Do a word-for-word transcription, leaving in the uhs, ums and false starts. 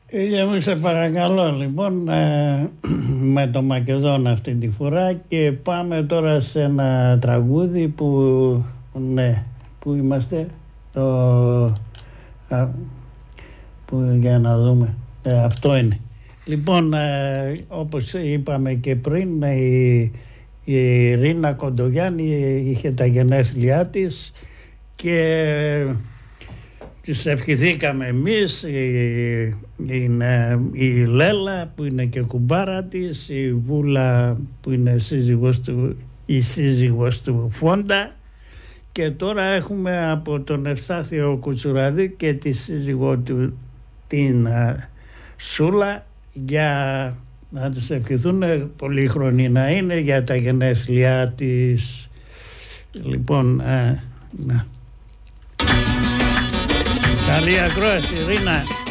Ηλία μου, σε παρακαλώ λοιπόν, ε, με το Μακεδόνα αυτή τη φορά, και πάμε τώρα σε ένα τραγούδι που, ναι, που είμαστε, το, α, που, για να δούμε, ε, αυτό είναι. Λοιπόν, ε, όπως είπαμε και πριν, η, η Ρίνα Κοντογιάννη είχε τα γενέθλιά της και της ευχηθήκαμε εμείς, η, η, η Λέλα που είναι και κουμπάρα της, η Βούλα που είναι σύζυγος του, η σύζυγος του Φόντα, και τώρα έχουμε από τον Ευστάθιο Κουτσουραδί και τη σύζυγό του την Σούλα, για να της ευχηθούν πολύχρονη να είναι για τα γενέθλιά της. Λοιπόν, ε, να. Καλή ακρόαση, Ρίνα.